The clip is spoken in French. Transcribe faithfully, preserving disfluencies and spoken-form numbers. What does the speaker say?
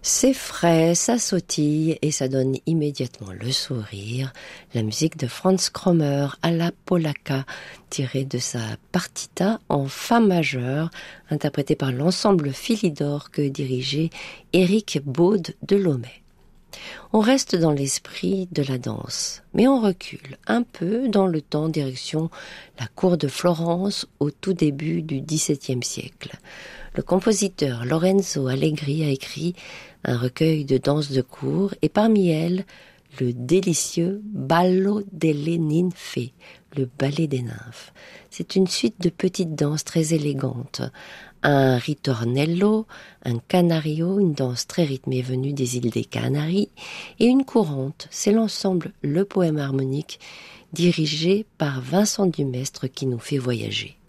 C'est frais, ça sautille et ça donne immédiatement le sourire. La musique de Franz Krommer à la polacca, tirée de sa partita en fa majeur, interprétée par l'ensemble Philidor que dirigeait Éric Baude de Lomé. On reste dans l'esprit de la danse, mais on recule un peu dans le temps direction la cour de Florence au tout début du dix-septième siècle. Le compositeur Lorenzo Allegri a écrit un recueil de danses de cour et parmi elles, le délicieux Ballo delle Ninfe, le ballet des nymphes. C'est une suite de petites danses très élégantes. Un ritornello, un canario, une danse très rythmée venue des îles des Canaries, et une courante, c'est l'ensemble Le Poème harmonique, dirigé par Vincent Dumestre qui nous fait voyager.